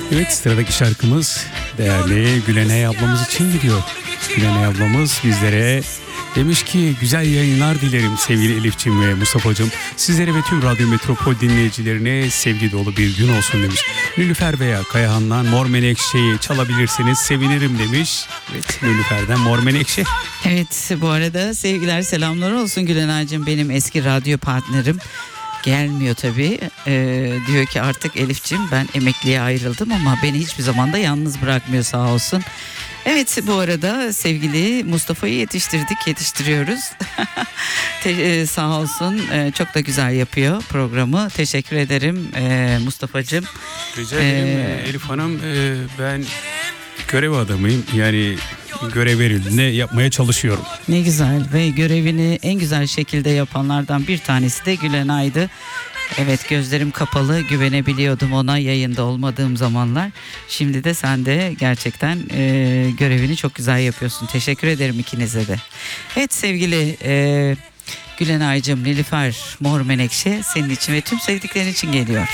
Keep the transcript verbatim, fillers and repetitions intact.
Evet, sıradaki şarkımız değerli Gülenay ablamız için gidiyor. Gülenay ablamız bizlere demiş ki güzel yayınlar dilerim sevgili Elif'ciğim ve Mustafa'cığım. Sizlere ve tüm Radyo Metropol dinleyicilerine sevgi dolu bir gün olsun demiş. Nilüfer veya Kayahan'dan Mor Menekşe'yi çalabilirsiniz sevinirim demiş. Evet, Nilüfer'den Mor Menekşe. Evet, bu arada sevgiler selamlar olsun Gülenay'cığım, benim eski radyo partnerim. Gelmiyor tabii. Ee, diyor ki artık Elif'ciğim ben emekliye ayrıldım ama beni hiçbir zaman da yalnız bırakmıyor sağ olsun. Evet, bu arada sevgili Mustafa'yı yetiştirdik, yetiştiriyoruz. Te- e, sağ olsun, e, çok da güzel yapıyor programı. Teşekkür ederim e, Mustafa'cığım. Rica ederim Ee, Elif Hanım, e, ben görev adamıyım. Yani görev verildiğinde yapmaya çalışıyorum. Ne güzel ve görevini en güzel şekilde yapanlardan bir tanesi de Gülenay'dı. Evet, gözlerim kapalı güvenebiliyordum ona yayında olmadığım zamanlar. Şimdi de sen de gerçekten e, görevini çok güzel yapıyorsun. Teşekkür ederim ikinize de. Evet sevgili e, Gülenay'cığım, Nilüfer Mor Menekşe senin için ve tüm sevdiklerin için geliyor.